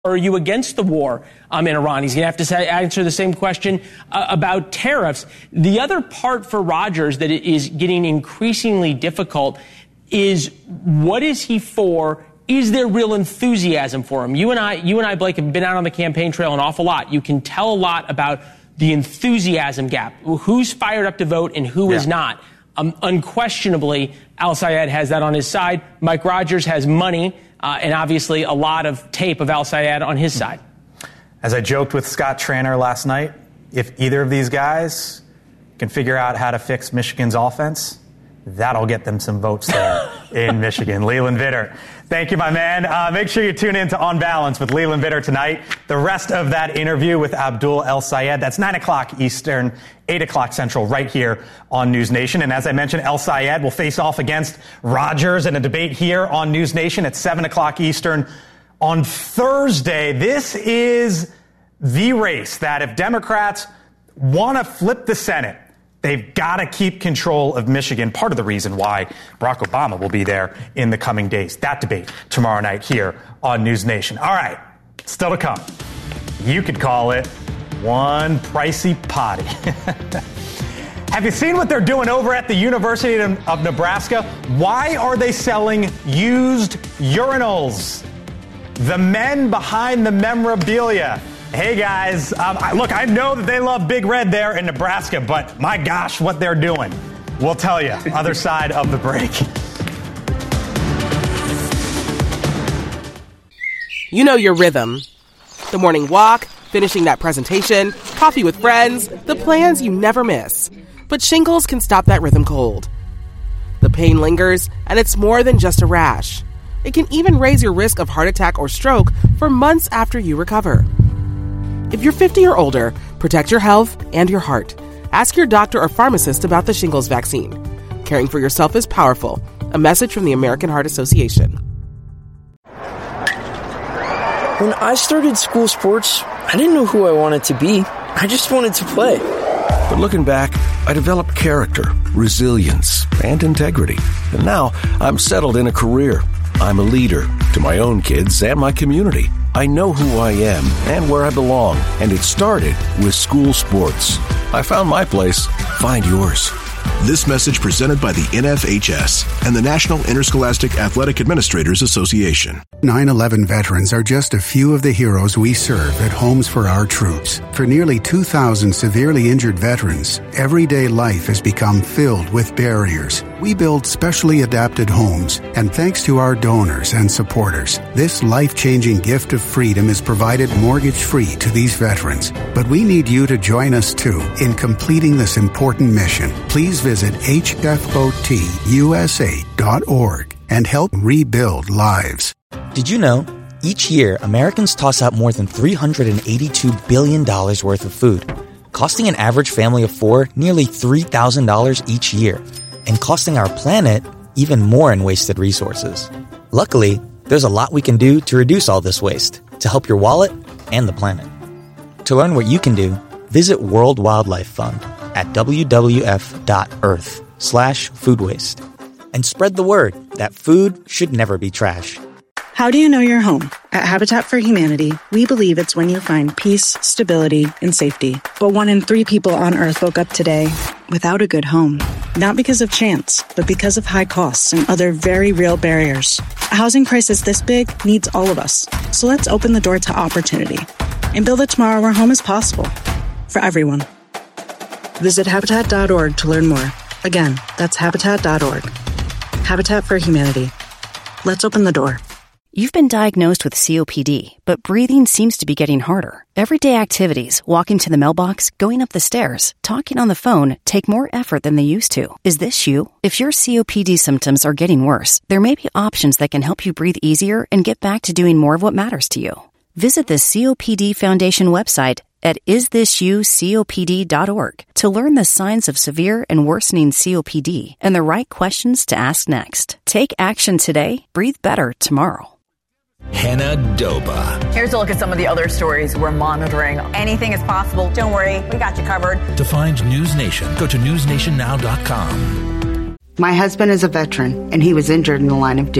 Or are you against the war in Iran? He's going to have to answer the same question about tariffs. The other part for Rodgers that is getting increasingly difficult is what is he for? Is there real enthusiasm for him? You and I, Blake, have been out on the campaign trail an awful lot. You can tell a lot about the enthusiasm gap. Who's fired up to vote and who is not. Unquestionably, Al-Sayed has that on his side. Mike Rodgers has money. And obviously a lot of tape of Al-Sayed on his side. As I joked with Scott Tranter last night, if either of these guys can figure out how to fix Michigan's offense, that'll get them some votes there in Michigan. Leland Vitter, thank you, my man. Make sure you tune in to On Balance with Leland Vitter tonight. The rest of that interview with Abdul El-Sayed, that's 9 o'clock Eastern, 8 o'clock Central, right here on News Nation. And as I mentioned, El-Sayed will face off against Rodgers in a debate here on News Nation at 7 o'clock Eastern on Thursday. This is the race that if Democrats want to flip the Senate, they've got to keep control of Michigan. Part of the reason why Barack Obama will be there in the coming days. That debate tomorrow night here on News Nation. All right, still to come. You could call it one pricey potty. Have you seen what they're doing over at the University of Nebraska? Why are they selling used urinals? The men behind the memorabilia. Hey, guys, look, I know that they love Big Red there in Nebraska, but my gosh, what they're doing. We'll tell you, other side of the break. You know your rhythm. The morning walk, finishing that presentation, coffee with friends, the plans you never miss. But shingles can stop that rhythm cold. The pain lingers, and it's more than just a rash. It can even raise your risk of heart attack or stroke for months after you recover. If you're 50 or older, protect your health and your heart. Ask your doctor or pharmacist about the shingles vaccine. Caring for yourself is powerful. A message from the American Heart Association. When I started school sports, I didn't know who I wanted to be. I just wanted to play. But looking back, I developed character, resilience, and integrity. And now I'm settled in a career. I'm a leader to my own kids and my community. I know who I am and where I belong, and it started with school sports. I found my place. Find yours. This message presented by the NFHS and the National Interscholastic Athletic Administrators Association. 9/11 veterans are just a few of the heroes we serve at Homes for Our Troops. For nearly 2,000 severely injured veterans, everyday life has become filled with barriers. We build specially adapted homes, and thanks to our donors and supporters, this life-changing gift of freedom is provided mortgage-free to these veterans. But we need you to join us, too, in completing this important mission. Please visit hfotusa.org and help rebuild lives. Did you know? Each year, Americans toss out more than $382 billion worth of food, costing an average family of four nearly $3,000 each year, and costing our planet even more in wasted resources. Luckily, there's a lot we can do to reduce all this waste, to help your wallet and the planet. To learn what you can do, visit World Wildlife Fund at wwf.earth/food waste. And spread the word that food should never be trash. How do you know your home? At Habitat for Humanity, we believe it's when you find peace, stability, and safety. But 1 in 3 people on Earth woke up today without a good home. Not because of chance, but because of high costs and other very real barriers. A housing crisis this big needs all of us. So let's open the door to opportunity and build a tomorrow where home is possible for everyone. Visit Habitat.org to learn more. Again, that's Habitat.org. Habitat for Humanity. Let's open the door. You've been diagnosed with COPD, but breathing seems to be getting harder. Everyday activities, walking to the mailbox, going up the stairs, talking on the phone, take more effort than they used to. Is this you? If your COPD symptoms are getting worse, there may be options that can help you breathe easier and get back to doing more of what matters to you. Visit the COPD Foundation website at isthisyoucopd.org to learn the signs of severe and worsening COPD and the right questions to ask next. Take action today. Breathe better tomorrow. Hannah Doba. Here's a look at some of the other stories we're monitoring. Anything is possible. Don't worry, we got you covered. To find News Nation, go to newsnationnow.com. My husband is a veteran, and he was injured in the line of duty.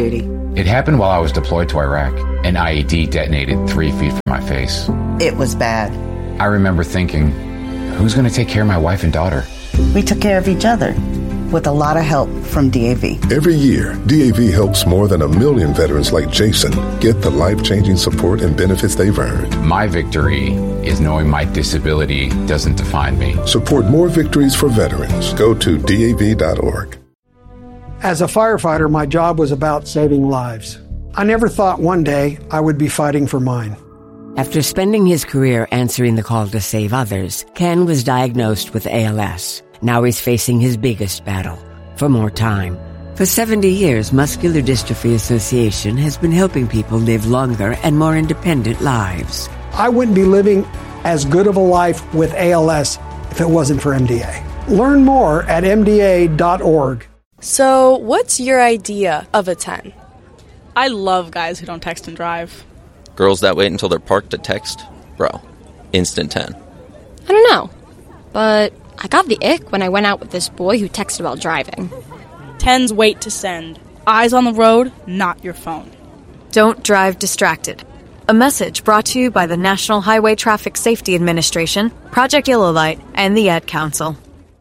It happened while I was deployed to Iraq. An IED detonated 3 feet from my face. It was bad. I remember thinking, who's going to take care of my wife and daughter? We took care of each other with a lot of help from DAV. Every year, DAV helps more than 1 million veterans like Jason get the life-changing support and benefits they've earned. My victory is knowing my disability doesn't define me. Support more victories for veterans. Go to DAV.org. As a firefighter, my job was about saving lives. I never thought one day I would be fighting for mine. After spending his career answering the call to save others, Ken was diagnosed with ALS. Now he's facing his biggest battle, for more time. For 70 years, Muscular Dystrophy Association has been helping people live longer and more independent lives. I wouldn't be living as good of a life with ALS if it wasn't for MDA. Learn more at MDA.org. So, what's your idea of a 10? I love guys who don't text and drive. Girls that wait until they're parked to text? Bro, instant 10. I don't know, but I got the ick when I went out with this boy who texted while driving. 10s wait to send. Eyes on the road, not your phone. Don't drive distracted. A message brought to you by the National Highway Traffic Safety Administration, Project Yellow Light, and the Ad Council.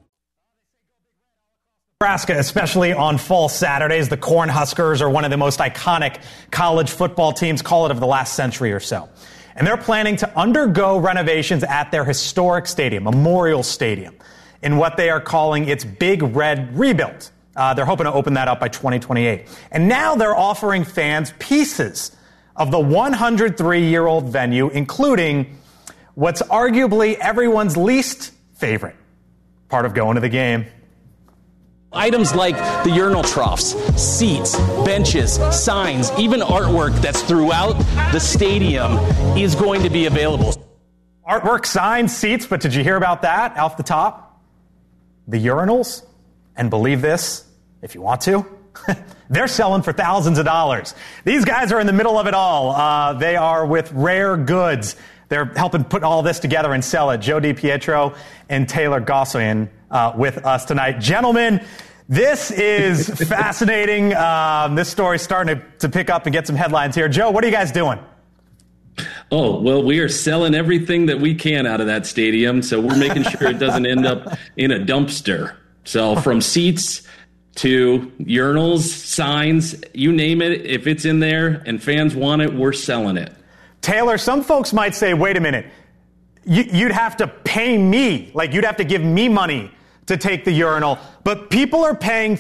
Nebraska, especially on fall Saturdays, the Cornhuskers are one of the most iconic college football teams, call it, of the last century or so. And they're planning to undergo renovations at their historic stadium, Memorial Stadium, in what they are calling its Big Red Rebuild. They're hoping to open that up by 2028. And now they're offering fans pieces of the 103-year-old venue, including what's arguably everyone's least favorite part of going to the game. Items like the urinal troughs, seats, benches, signs, even artwork that's throughout the stadium is going to be available. Artwork, signs, seats, but did you hear about that off the top? The urinals, and believe this, if you want to, they're selling for thousands of dollars. These guys are in the middle of it all. They are with Rare Goods. They're helping put all this together and sell it. Joe DiPietro and Taylor Gossoyan with us tonight. Gentlemen, this is fascinating. This story's starting to pick up and get some headlines here. Joe, what are you guys doing? Oh, well, we are selling everything that we can out of that stadium, so we're making sure it doesn't end up in a dumpster. So from seats to urinals, signs, you name it, if it's in there and fans want it, we're selling it. Taylor, some folks might say, wait a minute, you'd have to pay me, like you'd have to give me money to take the urinal, but people are paying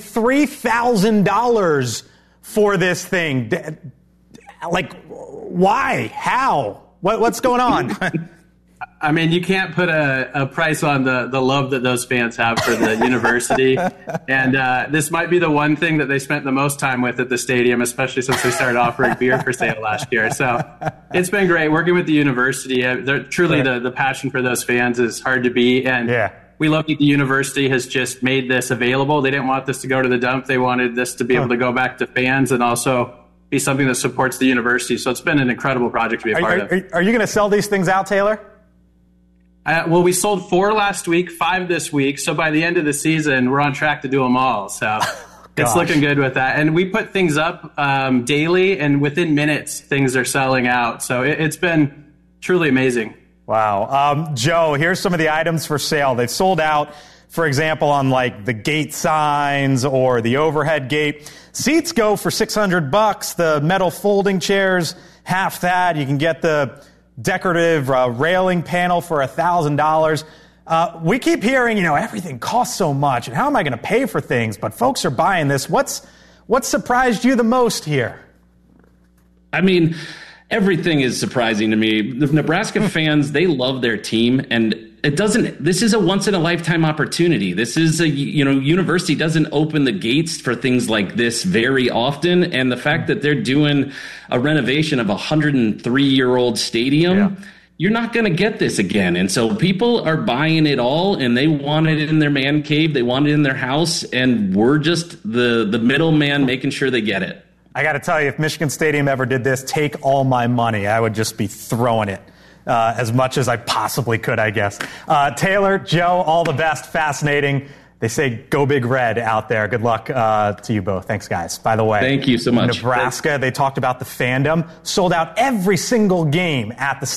$3,000 for this thing. Like, why? How? What's going on? I mean, you can't put a price on the love that those fans have for the university. And this might be the one thing that they spent the most time with at the stadium, especially since they started offering beer for sale last year. So it's been great working with the university. Truly, the passion for those fans is hard to beat. And we love that the university has just made this available. They didn't want this to go to the dump. They wanted this to be able to go back to fans and also be something that supports the university. So it's been an incredible project to be a part of. Are you going to sell these things out, Taylor? Well, we sold 4 last week, 5 this week. So by the end of the season, we're on track to do them all. So it's looking good with that. And we put things up daily, and within minutes, things are selling out. So it's been truly amazing. Wow. Joe, here's some of the items for sale. They've sold out, for example, on like the gate signs or the overhead gate. Seats go for $600. The metal folding chairs, half that. You can get the decorative railing panel for $1,000. We keep hearing, everything costs so much, and how am I going to pay for things? But folks are buying this. What surprised you the most here? I mean, everything is surprising to me. The Nebraska fans, they love their team, and this is a once in a lifetime opportunity. This is university doesn't open the gates for things like this very often. And the fact that they're doing a renovation of a 103-year-old stadium, you're not going to get this again. And so people are buying it all, and they want it in their man cave. They want it in their house. And we're just the middleman making sure they get it. I got to tell you, if Michigan Stadium ever did this, take all my money. I would just be throwing it. As much as I possibly could, I guess. Taylor, Joe, all the best. Fascinating. They say go Big Red out there. Good luck to you both. Thanks, guys. By the way, thank you so much. Nebraska, they talked about the fandom, sold out every single game at the